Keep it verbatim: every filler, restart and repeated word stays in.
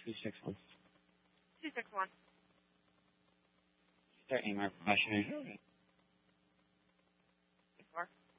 two six one. two six one. Start A M R professional. Four.